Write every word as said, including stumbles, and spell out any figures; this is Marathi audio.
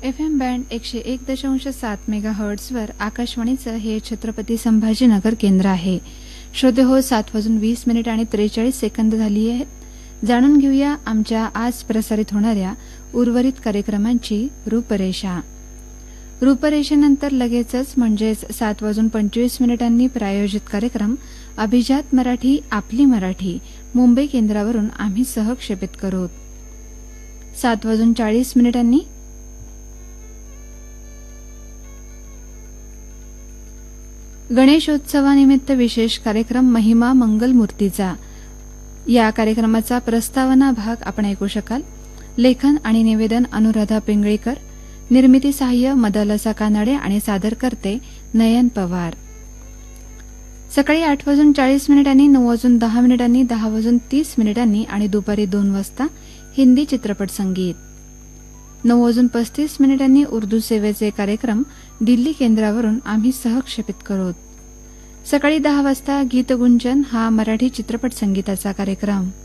एफ एम बँड एकशे एक दशांश सात मेगा हर्ट्झवर आकाशवाणीचं हे छत्रपती संभाजीनगर केंद्र आहे. श्रोते हो, सात वाजून वीस मिनिट आणि त्रेचाळीस सेकंद झाली आहेत. जाणून घेऊया आमच्या आज प्रसारित होणाऱ्या उर्वरित कार्यक्रमांची रूपरेषा. रूपरेषेनंतर लगेचच म्हणजेच सात वाजून पंचवीस मिनिटांनी प्रायोजित कार्यक्रम अभिजात मराठी आपली मराठी मुंबई केंद्रावरून आम्ही सहक्षेपित करू. सात वाजून चाळीस मिनिटांनी गणेशोत्सवानिमित्त विशेष कार्यक्रम महिमा मंगलमूर्तीचा या कार्यक्रमाचा प्रस्तावना भाग आपण ऐकू शकाल. लेखन आणि निवेदन अनुराधा पिंगळीकर, निर्मिती सहाय्य मदालसा कानाडे आणि सादरकर्ते नयन पवार. सकाळी आठ वाजून चाळीस मिनिटांनी, नऊ वाजून दहा मिनिटांनी, दहा वाजून तीस मिनिटांनी आणि दुपारी दोन वाजता हिंदी चित्रपट संगीत. नऊ वाजून पस्तीस मिनिटांनी उर्दू सेवेचे कार्यक्रम दिल्ली केंद्रावरून आम्ही सहक्षेपित करू. सकाळी दहा वाजता गीतगुंजन हा मराठी चित्रपट संगीताचा कार्यक्रम.